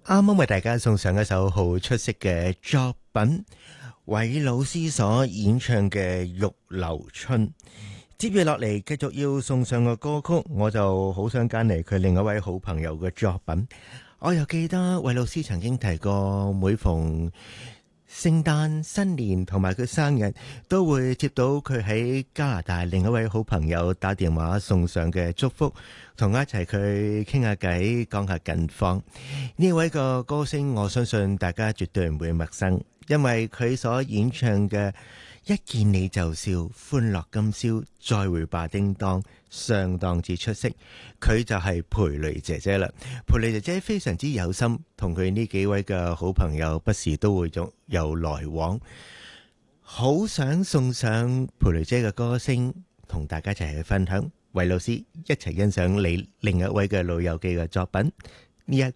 啱啱為大家送上一首好出色嘅作品，韋老師所演唱嘅《玉樓春》。接住落嚟，繼續要送上個歌曲，我就好想揀嚟佢另一位好朋友嘅作品。我又記得韋老師曾經提過，每逢聖誕、新年同埋佢生日，都會接到佢喺加拿大另一位好朋友打電話送上嘅祝福，同我一齊佢傾下偈，講下近況。呢位個歌星，我相信大家絕對唔會陌生，因為佢所演唱嘅一見你就笑，歡樂今宵，再會吧叮當，相當之出色。佢就係裴蕾姐姐啦。裴蕾姐姐非常之有心，同佢呢幾位嘅好朋友不時都會有來往。好想送上裴蕾姐嘅歌聲，同大家一齊去分享。韋老師一齊欣賞你另一位嘅老友記嘅作品，呢一